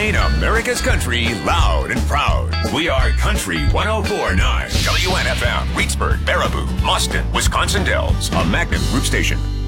Playing America's country loud and proud. We are Country 104.9. WNFM, Reedsburg, Baraboo, Austin, Wisconsin Dells, a Magnum Group station.